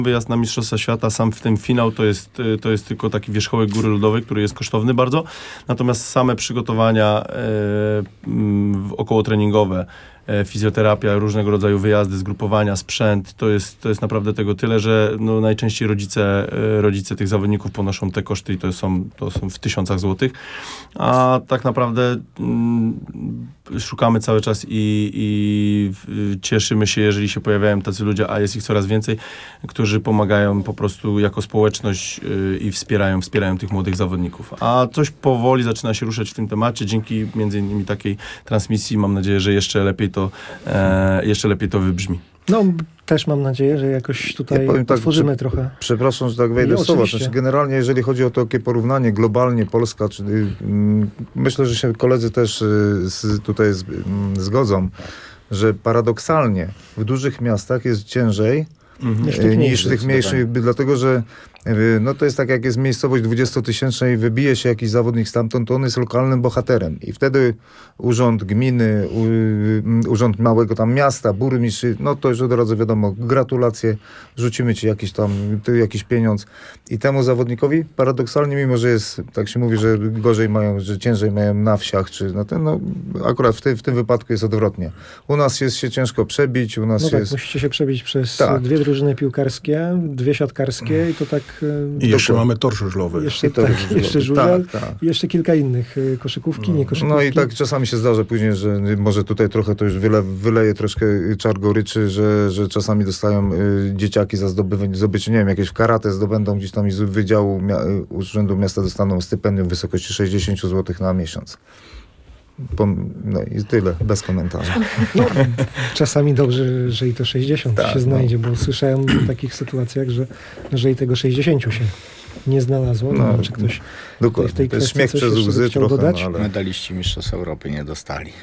Wyjazd na Mistrzostwa Świata, sam w tym finał to jest tylko taki wierzchołek góry lodowej, który jest kosztowny bardzo. Natomiast same przygotowania okołotreningowe, fizjoterapia, różnego rodzaju wyjazdy, zgrupowania, sprzęt, to jest naprawdę tego tyle, że no, najczęściej rodzice tych zawodników ponoszą te koszty i to są w tysiącach złotych. A tak naprawdę szukamy cały czas i cieszymy się, jeżeli się pojawiają tacy ludzie, a jest ich coraz więcej, którzy pomagają po prostu jako społeczność i wspierają tych młodych zawodników. A coś powoli zaczyna się ruszać w tym temacie, dzięki między innymi takiej transmisji. Mam nadzieję, że jeszcze lepiej to wybrzmi. No, też mam nadzieję, że jakoś tutaj otworzymy trochę. Przepraszam, że tak wejdę w słowo. Znaczy, generalnie, jeżeli chodzi o to takie porównanie globalnie Polska, myślę, że się koledzy też tutaj zgodzą, że paradoksalnie w dużych miastach jest ciężej niż w tych mniejszych, dlatego że no to jest tak, jak jest miejscowość 20-tysięczna i wybije się jakiś zawodnik stamtąd, to on jest lokalnym bohaterem. I wtedy urząd gminy, urząd małego tam miasta, burmistrz, no to już od razu wiadomo, gratulacje, rzucimy ci jakiś pieniądz. I temu zawodnikowi paradoksalnie, mimo że jest, tak się mówi, że gorzej mają, że ciężej mają na wsiach, czy akurat w tym wypadku jest odwrotnie. U nas jest się ciężko przebić, u nas jest... musicie się przebić przez dwie drużyny piłkarskie, dwie siatkarskie i to tak... I jeszcze mamy tor żużlowy. Jeszcze żużel i jeszcze kilka innych, koszykówki, nie koszykówki. No i tak czasami się zdarza później, że może tutaj trochę to już wyleje troszkę czar goryczy, że czasami dostają dzieciaki za zdobycie, nie wiem, jakieś w karate zdobędą gdzieś tam z Wydziału Urzędu Miasta dostaną stypendium w wysokości 60 zł na miesiąc. No i tyle, bez komentarza. No, czasami dobrze, że i to 60 się znajdzie, bo słyszałem w takich sytuacjach, że i tego 60 się nie znalazło. No, czy ktoś dokładnie. w tej to jest kwestii śmiech przez łzy trochę, dodać? ale... Medaliści Mistrzostw Europy nie dostali.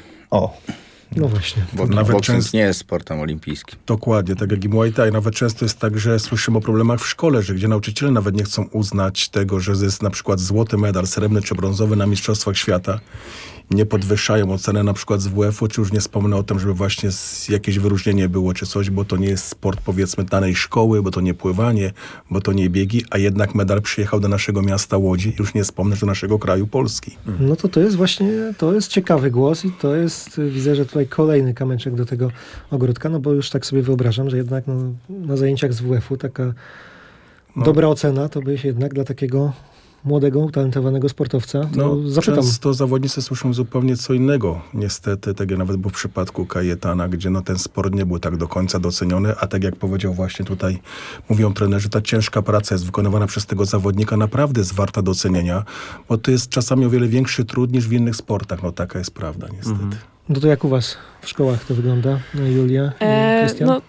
No właśnie. Bo boxing nie jest sportem olimpijskim. Dokładnie, tak jak i Muay Thai. Nawet często jest tak, że słyszymy o problemach w szkole, że gdzie nauczyciele nawet nie chcą uznać tego, że jest na przykład złoty medal, srebrny czy brązowy na Mistrzostwach Świata. Nie podwyższają oceny na przykład z WF-u, czy już nie wspomnę o tym, żeby właśnie jakieś wyróżnienie było, czy coś, bo to nie jest sport powiedzmy danej szkoły, bo to nie pływanie, bo to nie biegi, a jednak medal przyjechał do naszego miasta Łodzi, już nie wspomnę, że do naszego kraju Polski. No to jest właśnie, to jest ciekawy głos i to jest, widzę, że tutaj kolejny kamyczek do tego ogródka, no bo już tak sobie wyobrażam, że jednak na zajęciach z WF-u taka dobra ocena to by się jednak dla takiego młodego, utalentowanego sportowca, zapytam. Często zawodnicy słyszą zupełnie co innego. Niestety, tak jak nawet było w przypadku Kajetana, gdzie ten sport nie był tak do końca doceniony, a tak jak powiedział właśnie tutaj, mówią trenerzy, ta ciężka praca jest wykonywana przez tego zawodnika, naprawdę jest warta docenienia, bo to jest czasami o wiele większy trud niż w innych sportach. No taka jest prawda, niestety. No to jak u was w szkołach to wygląda, Julia, Krystian?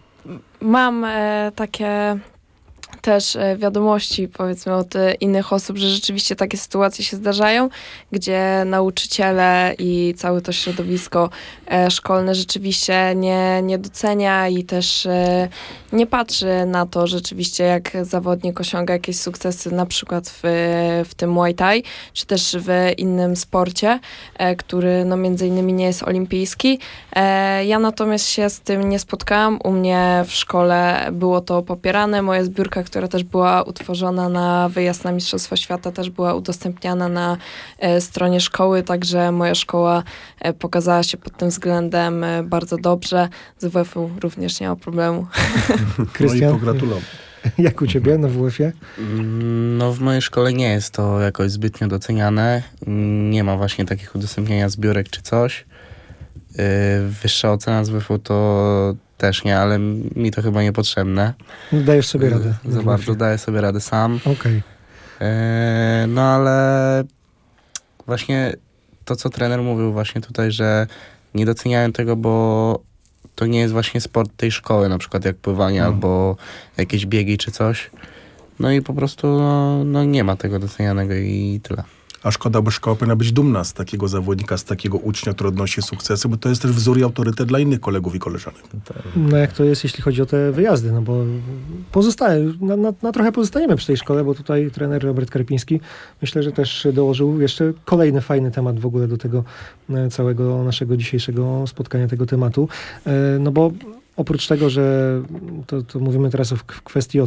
Mam takie też wiadomości, powiedzmy, od innych osób, że rzeczywiście takie sytuacje się zdarzają, gdzie nauczyciele i całe to środowisko szkolne rzeczywiście nie docenia i też nie patrzy na to rzeczywiście, jak zawodnik osiąga jakieś sukcesy, na przykład w tym Muay Thai, czy też w innym sporcie, który między innymi nie jest olimpijski. Ja natomiast się z tym nie spotkałam. U mnie w szkole było to popierane. Moja zbiórka, która też była utworzona na wyjazd na Mistrzostwa Świata, też była udostępniana na stronie szkoły, także moja szkoła pokazała się pod tym względem bardzo dobrze. Z WF-u również nie ma problemu. Krystian, no i pogratulował. Jak u ciebie na WF-ie? No w mojej szkole nie jest to jakoś zbytnio doceniane. Nie ma właśnie takich udostępnienia zbiórek czy coś. Wyższa ocena z WF-u to też nie, ale mi to chyba niepotrzebne. Dajesz sobie radę. Za bardzo daję sobie radę sam. Okej. No ale właśnie to, co trener mówił właśnie tutaj, że nie doceniałem tego, bo to nie jest właśnie sport tej szkoły, na przykład jak pływanie albo jakieś biegi czy coś. No i po prostu nie ma tego docenianego i tyle. A szkoda, bo szkoła powinna być dumna z takiego zawodnika, z takiego ucznia, który odnosi sukcesy, bo to jest też wzór i autorytet dla innych kolegów i koleżanek. No jak to jest, jeśli chodzi o te wyjazdy, no bo na trochę pozostaniemy przy tej szkole, bo tutaj trener Robert Karpiński myślę, że też dołożył jeszcze kolejny fajny temat w ogóle do tego całego naszego dzisiejszego spotkania, tego tematu. No bo oprócz tego, że to mówimy teraz w kwestii